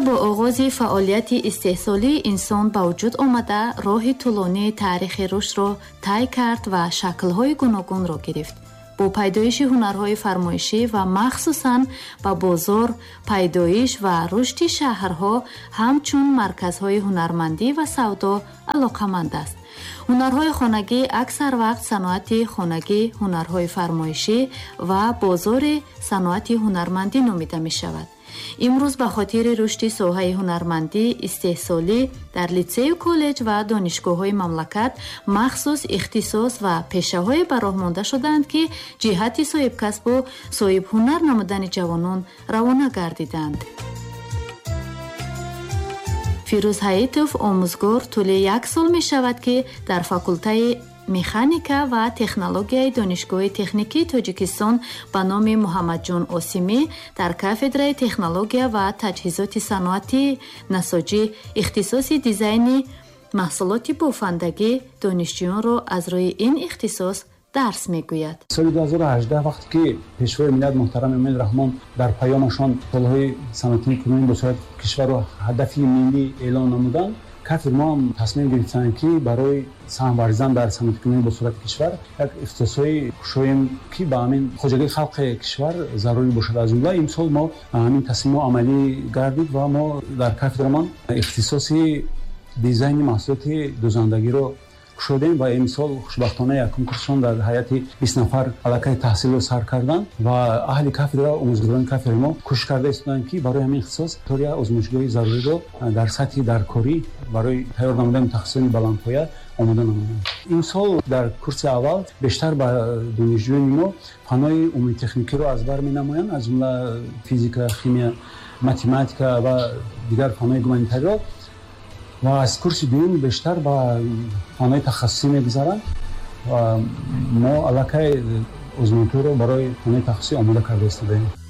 бо оғози фаъолияти истеҳсолии инсон ба вуҷуд омада, роҳи тӯлонии таърихи рушдро тай кард ва шаклҳои гуногунро гирифт. бо пайдоиши ҳунарҳои фармоишӣ ва махсусан ба бозор, пайдоиш ва рушди шаҳрҳо ҳамчун марказҳои ҳунармандӣ ва савдо алоқаманд аст. ҳунарҳои хонагӣ аксар вақт саноати хонагӣ, ҳунарҳои фармоишӣ ва бозори саноати ҳунармандӣ номида мешавад. имрӯз ба хотири рушди соҳаи ҳунармандӣ, истеҳсолӣ дар литсею коллеҷ ва донишгоҳҳои мамлакат махсус ихтисос ва пешаҳое ба роҳ монда шуданд, ки ҷиҳати соҳибкасбу соҳибҳунар намудани ҷавонон равона гардиданд. фирӯз ҳаитов омӯзгор тӯли 1 сол мешавад, ки дар факултаи механика ва технологияи донишгоҳи техникии Тоҷикистон ба номи Муҳаммадҷон Осимӣ дар кафедраи технология ва таҷҳизоти саноати насоҷӣ ихтисоси дизайни маҳсулоти бофандагӣ донишҷӯёнро аз рӯи ин ихтисос дарс мегӯяд. соли 2018 вақте ки пешвои миллат муҳтарам Эмомали Раҳмон дар паёмашон солҳои санъати кунунӣ ба сурати кишвару ҳадафи миллӣ эълон намуданд, кафедра мо тасмим гирифтанд, ки барои саҳм варзидан дар санъати кунунӣ ба сурати кишвар як ихтисосҳои кушоем, ки ба ҳамин хоҷагии халқи кишвар зарури бошад. аз ҷумла имсол мо ҳамин тасмимо амалӣ гардид ва мо дар кафедрамон ихтисоси дизайни маҳсулоти дӯзандагиро кушодем ва имсол хушбахтона якум курсшон дар ҳайати 20 нафар аллакай таҳсилро сар карданд ва аҳли кафедра, омӯзгорони кафедра мо кӯшиш карда истоданд, ки барои ҳамин ихтисос тори озмӯшгоҳи заруриро дар сатҳи даркорӣ барои тайёр намудани мутахассисони баландпоя омода намуданд. имсол дар курси аввал бештар ба донишҷӯёни мо фаннои умумитехникиро аз бар менамоянд, аз ҷумла физика, химия, математика ва дигар фаннои гуманитариро, ва аз курси дуюм бештар ба фаннои тахассусӣ мегузаранд ва мо аллакай озмунтӯро барои фаннои тахассусӣ омода карда истодаем.